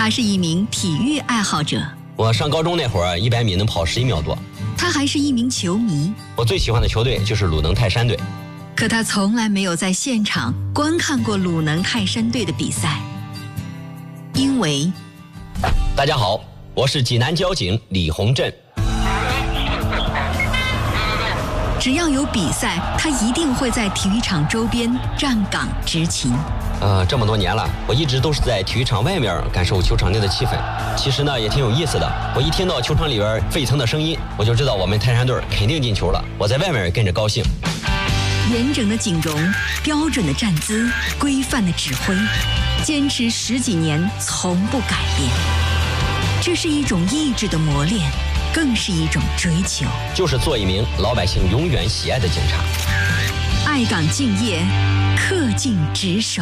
他是一名体育爱好者。 我上高中那会儿，100米能跑11秒多。 他还是一名球迷。 我最喜欢的球队就是鲁能泰山队。 可他从来没有在现场观看过鲁能泰山队的比赛，因为…… 大家好，我是济南交警李洪振。 只要有比赛，他一定会在体育场周边站岗执勤。 这么多年了，我一直都是在体育场外面感受球场内的气氛。其实呢，也挺有意思的。我一听到球场里边沸腾的声音，我就知道我们泰山队肯定进球了。我在外面跟着高兴。 严整的景容，标准的站姿，规范的指挥，坚持10几年，从不改变。这是一种意志的磨练，更是一种追求。 就是做一名老百姓永远喜爱的警察。 爱岗敬业，恪尽职守。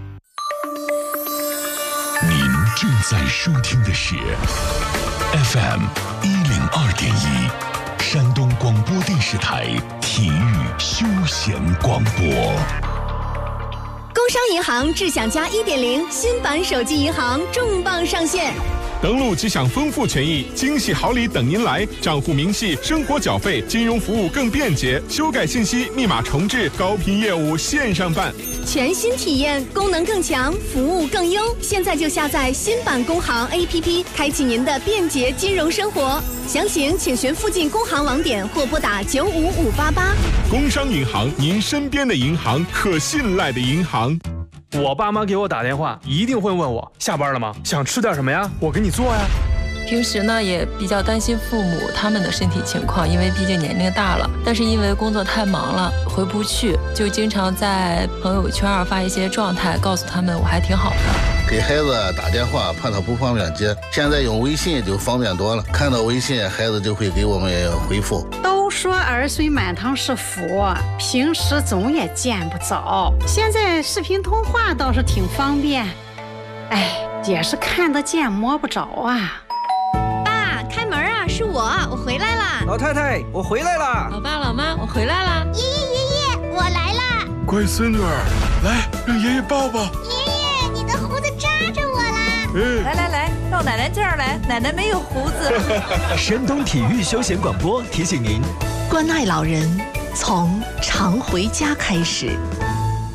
您正在收听的是 FM 102.1山东广播电视台体育休闲广播。 工商银行智享加 1.0 新版手机银行重磅上线。 登录即享丰富权益，惊喜好礼等您来，账户明细，生活缴费，金融服务更便捷，修改信息，密码重置，高频业务线上办， 全新体验，功能更强，服务更优。现在就下载新版工行 APP， 开启您的便捷金融生活。详情请询附近工行网点或拨打95588。 工商银行，您身边的银行，可信赖的银行。 我爸妈给我打电话，一定会问我下班了吗？想吃点什么呀？我给你做呀。 平时呢也比较担心父母他们的身体情况，因为毕竟年龄大了，但是因为工作太忙了回不去，就经常在朋友圈发一些状态，告诉他们我还挺好的。 给孩子打电话怕他不方便接，现在用微信就方便多了，看到微信孩子就会给我们回复。 都说儿孙满堂是福，平时总也见不着，现在视频通话倒是挺方便，也是看得见摸不着啊。 爸，开门啊，是我回来啦。 老太太，我回来啦。 老爸老妈，我回来啦。 爷爷，我来啦。 乖孙女儿，来让爷爷抱抱。 爷爷，你的胡子扎着我啦。 来，到奶奶这儿来，奶奶没有胡子。 山东体育休闲广播提醒您： 关爱老人，从常回家开始。